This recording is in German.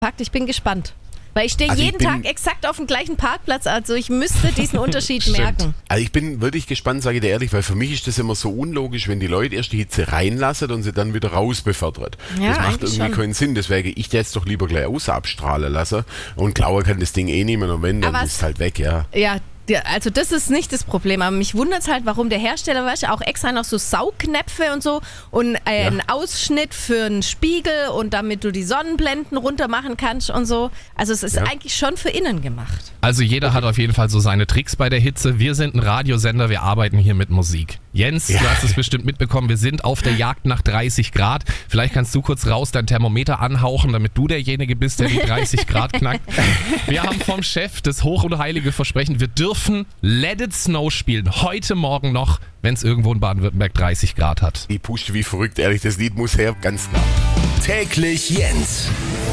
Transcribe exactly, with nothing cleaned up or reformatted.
Fakt, ich bin gespannt. Weil ich stehe Also ich jeden bin- Tag exakt auf dem gleichen Parkplatz, also ich müsste diesen Unterschied merken. Also ich bin wirklich gespannt, sage ich dir ehrlich, weil für mich ist das immer so unlogisch, wenn die Leute erst die Hitze reinlassen und sie dann wieder raus befördert. Ja, das macht eigentlich irgendwie schon. keinen Sinn, deswegen ich jetzt doch lieber gleich außer abstrahlen lassen und Klauer kann das Ding eh nehmen und wenn, dann Aber ist es halt weg, ja. Ja, der- also das ist nicht das Problem, aber mich wundert es halt, warum der Hersteller, weißt du, auch extra noch so Saugnäpfe und so und äh, Ja. einen Ausschnitt für einen Spiegel und damit du die Sonnenblenden runter machen kannst und so. Also es ist Ja. eigentlich schon für innen gemacht. Also jeder hat auf jeden Fall so seine Tricks bei der Hitze. Wir sind ein Radiosender, wir arbeiten hier mit Musik. Jens, Ja. du hast es bestimmt mitbekommen, wir sind auf der Jagd nach dreißig Grad. Vielleicht kannst du kurz raus dein Thermometer anhauchen, damit du derjenige bist, der die dreißig Grad knackt. Wir haben vom Chef das hoch und heilige Versprechen, wir dürfen Let It Snow spielen, heute Morgen noch, wenn es irgendwo in Baden-Württemberg dreißig Grad hat. Die pusht wie verrückt, ehrlich, das Lied muss her, ganz klar. Täglich Jens.